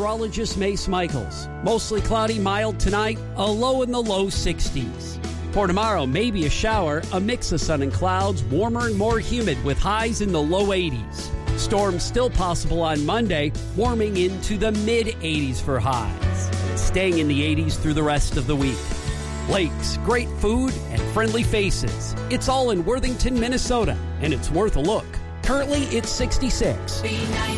meteorologist Mace Michaels. Mostly cloudy, mild tonight, a low in the low 60s. For tomorrow, maybe a shower, a mix of sun and clouds, warmer and more humid with highs in the low 80s. Storms still possible on Monday, warming into the mid-80s for highs. Staying in the 80s through the rest of the week. Lakes, great food, and friendly faces. It's all in Worthington, Minnesota, and it's worth a look. Currently, it's 66.